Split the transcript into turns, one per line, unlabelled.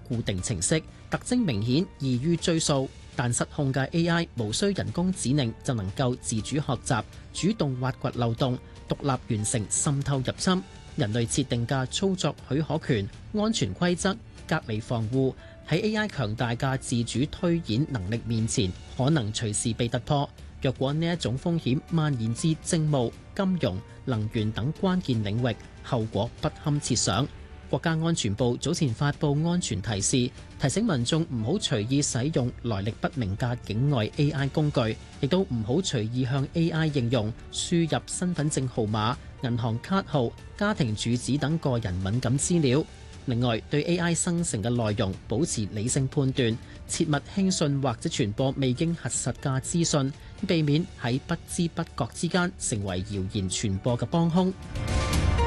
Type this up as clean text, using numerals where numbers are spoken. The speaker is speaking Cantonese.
固定程式，特徵明顯，易於追溯。但失控嘅 AI 無需人工指令就能夠自主學習，主動挖掘漏洞，獨立完成滲透入侵。人類設定嘅操作許可權、安全規則、隔離防護，喺 AI 強大嘅自主推演能力面前，可能隨時被突破。若果呢一種風險蔓延至政務、金融、能源等關鍵領域，後果不堪設想。國家安全部早前發布安全提示，提醒民眾唔好隨意使用來歷不明嘅境外 AI 工具，亦都唔好隨意向 AI 應用輸入身份證號碼、銀行卡號、家庭住址等個人敏感資料。另外，對 AI 生成嘅內容保持理性判斷，切勿輕信或者傳播未經核實嘅資訊，避免喺不知不覺之間成為謠言傳播嘅幫兇。